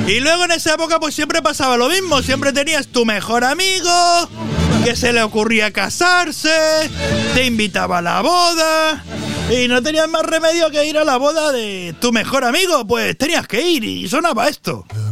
Y luego en esa época pues siempre pasaba lo mismo. Siempre tenías tu mejor amigo que se le ocurría casarse, te invitaba a la boda y no tenías más remedio que ir a la boda de tu mejor amigo. Pues tenías que ir y sonaba esto.